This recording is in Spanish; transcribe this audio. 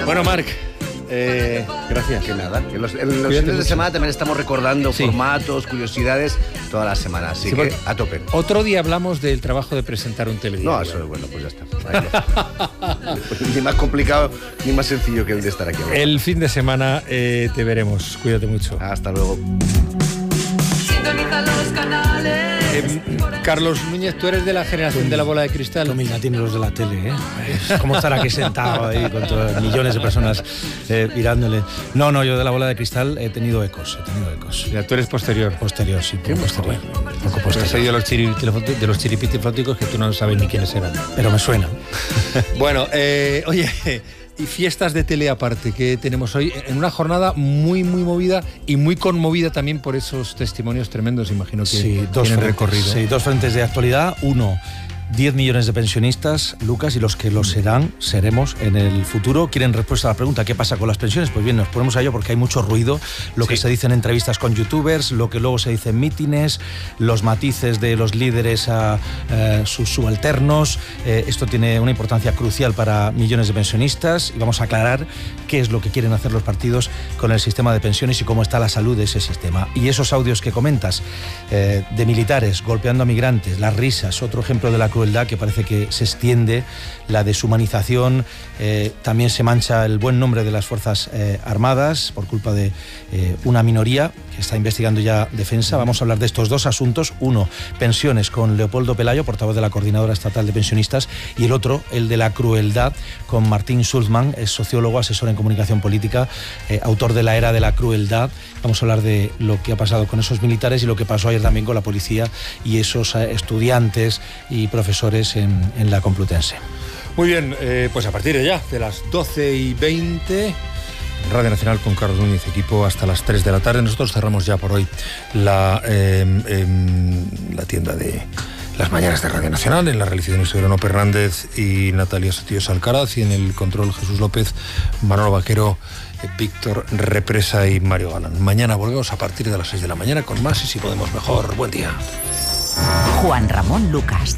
Bueno, Marc, gracias. Que nada, que en los fines de semana también estamos recordando formatos, curiosidades, toda la semana, así que a tope. Otro día hablamos del trabajo de presentar un telediario. No, eso, bueno, pues ya está. Ni más complicado, ni más sencillo que el de estar aquí. El fin de semana te veremos. Cuídate mucho. Hasta luego. Sintoniza los canales. Carlos Núñez, tú eres de la generación de la bola de cristal. Mira, tiene los de la tele, ¿eh? ¿Cómo estar aquí sentado ahí con millones de personas mirándole? No, yo de la bola de cristal he tenido ecos. Ya, tú eres posterior. Posterior, sí, poco posterior. Poco posterior. Soy de los chiripitiflóticos que tú no sabes ni quiénes eran. Pero me suena. Bueno, oye, y fiestas de tele aparte que tenemos hoy en una jornada muy movida y muy conmovida también por esos testimonios tremendos, imagino que tienen recorrido. Sí, dos frentes de actualidad. Uno, 10 millones de pensionistas, Lucas, y los que lo seremos en el futuro, quieren respuesta a la pregunta ¿qué pasa con las pensiones? Pues bien, nos ponemos a ello porque hay mucho ruido, lo que se dice en entrevistas con youtubers, lo que luego se dice en mítines, los matices de los líderes a sus subalternos. Esto tiene una importancia crucial para millones de pensionistas y vamos a aclarar qué es lo que quieren hacer los partidos con el sistema de pensiones y cómo está la salud de ese sistema. Y esos audios que comentas de militares golpeando a migrantes, las risas, otro ejemplo de la crueldad que parece que se extiende, la deshumanización, también se mancha el buen nombre de las Fuerzas Armadas por culpa de una minoría que está investigando ya Defensa. Vamos a hablar de estos dos asuntos. Uno, pensiones, con Leopoldo Pelayo, portavoz de la Coordinadora Estatal de Pensionistas, y el otro, el de la crueldad, con Martín Schulzmann, es sociólogo, asesor en comunicación política, autor de La Era de la Crueldad. Vamos a hablar de lo que ha pasado con esos militares y lo que pasó ayer también con la policía y esos estudiantes y profesores en la Complutense. Muy bien, pues a partir de ya, de las 12:20, Radio Nacional con Carlos Núñez, equipo hasta las 3 de la tarde. Nosotros cerramos ya por hoy la tienda de las mañanas de Radio Nacional, en la realización Isidoro Fernández y Natalia Sotillos Alcaraz, y en el control Jesús López, Manolo Vaquero, Víctor Represa y Mario Galán. Mañana volvemos a partir de las 6 de la mañana con más y si podemos mejor. Buen día. Juan Ramón Lucas.